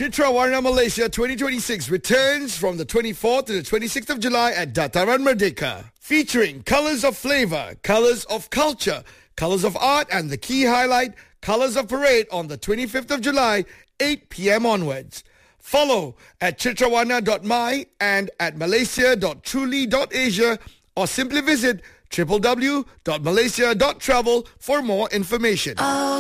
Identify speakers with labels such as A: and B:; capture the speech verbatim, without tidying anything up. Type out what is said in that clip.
A: Chitra Warna Malaysia twenty twenty-six returns from the twenty-fourth to the twenty-sixth of July at Dataran Merdeka. Featuring Colors of Flavor, Colors of Culture, Colors of Art, and the key highlight, Colors of Parade on the twenty-fifth of July, eight p.m. onwards. Follow at chitrawarna dot my and at malaysia dot truly dot asia or simply visit w w w dot malaysia dot travel for more information.
B: Oh.